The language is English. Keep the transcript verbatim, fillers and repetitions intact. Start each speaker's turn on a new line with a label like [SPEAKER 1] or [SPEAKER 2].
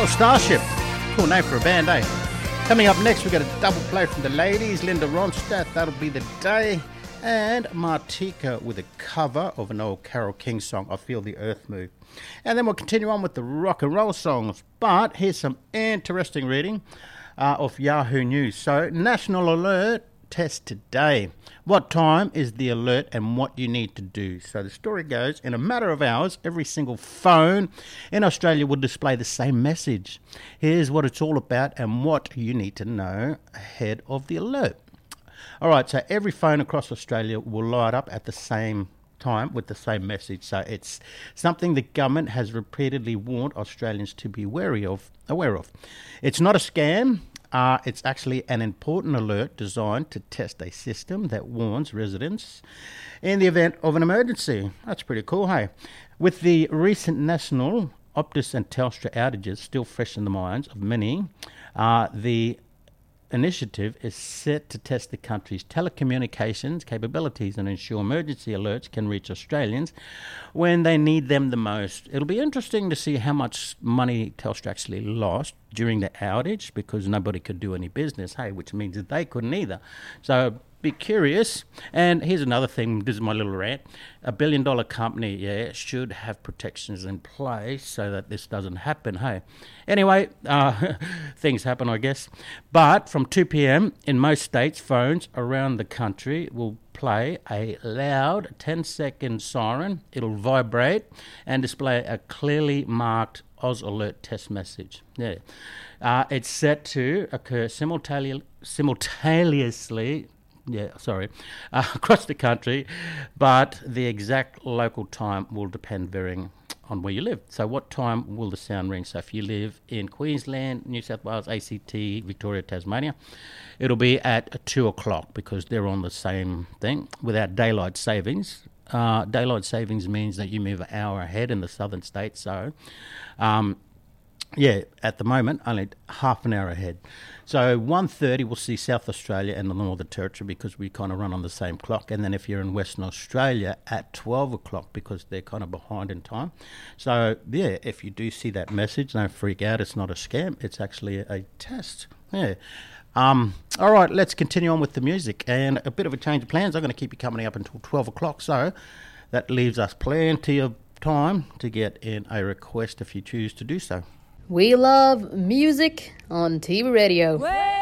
[SPEAKER 1] Starship. Cool name for a band, eh? Coming up next, we've got a double play from the ladies. Linda Ronstadt, That'll Be the Day. And Martika with a cover of an old Carole King song, I Feel the Earth Move. And then we'll continue on with the rock and roll songs. But here's some interesting reading uh, of Yahoo News. So, National Alert Test today. What time is the alert and what you need to do? So the story goes, in a matter of hours, every single phone in Australia will display the same message. Here's what it's all about and what you need to know ahead of the alert. All right, so every phone across Australia will light up at the same time with the same message. So it's something the government has repeatedly warned Australians to be wary of. Aware of. It's not a scam. Uh, it's actually an important alert designed to test a system that warns residents in the event of an emergency. That's pretty cool, hey? With the recent national Optus and Telstra outages still fresh in the minds of many, uh, the initiative is set to test the country's telecommunications capabilities and ensure emergency alerts can reach Australians when they need them the most. It'll be interesting to see how much money Telstra actually lost during the outage because nobody could do any business, hey, which means that they couldn't either. So be curious. And here's another thing, this is my little rant. A billion dollar company, yeah, should have protections in place so that this doesn't happen, hey. Anyway, uh, things happen, I guess. But from two p.m. in most states, phones around the country will play a loud ten-second siren. It'll vibrate and display a clearly marked Oz Alert test message. Yeah, uh, it's set to occur simultane- simultaneously Yeah, sorry, uh, across the country, but the exact local time will depend varying on where you live. So what time will the sound ring? So if you live in Queensland, New South Wales, A C T, Victoria, Tasmania, it'll be at two o'clock because they're on the same thing without daylight savings. Uh, daylight savings means that you move an hour ahead in the southern states. So, um, yeah, at the moment, only half an hour ahead. So one thirty we'll see South Australia and the Northern Territory because we kind of run on the same clock. And then if you're in Western Australia at twelve o'clock because they're kind of behind in time. So, yeah, if you do see that message, don't freak out. It's not a scam. It's actually a test. Yeah. Um, all right, let's continue on with the music. And a bit of a change of plans. I'm going to keep you company up until twelve o'clock. So that leaves us plenty of time to get in a request if you choose to do so.
[SPEAKER 2] We love music on T V Radio. Way!